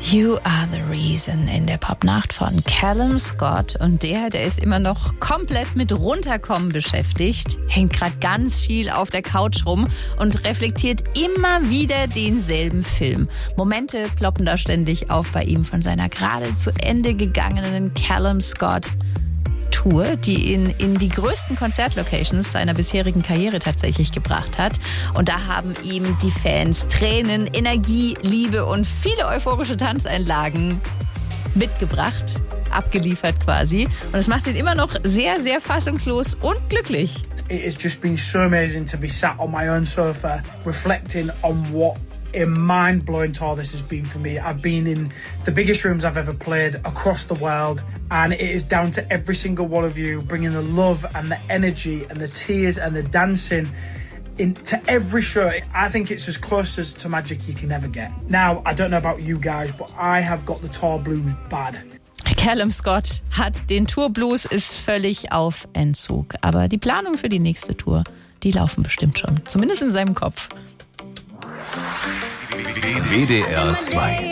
You Are the Reason in der Popnacht von Callum Scott. Und der ist immer noch komplett mit Runterkommen beschäftigt, hängt gerade ganz viel auf der Couch rum und reflektiert immer wieder denselben Film. Momente ploppen da ständig auf bei ihm von seiner gerade zu Ende gegangenen Callum Scott Tour, die ihn in die größten Konzertlocations seiner bisherigen Karriere tatsächlich gebracht hat. Und da haben ihm die Fans Tränen, Energie, Liebe und viele euphorische Tanzeinlagen mitgebracht, abgeliefert quasi. Und es macht ihn immer noch sehr, sehr fassungslos und glücklich. It has just been so amazing to be sat on my own sofa, reflecting on what a mind-blowing tour this has been for me. I've been in the biggest rooms I've ever played across the world, and it is down to every single one of you bringing the love and the energy and the tears and the dancing into every show. I think it's as close as to magic you can ever get. Now, I don't know about you guys, but I have got the tour blues bad. Callum Scott hat den Tourblues, ist völlig auf Entzug. Aber die Planungen für die nächste Tour, die laufen bestimmt schon. Zumindest in seinem Kopf. WDR 2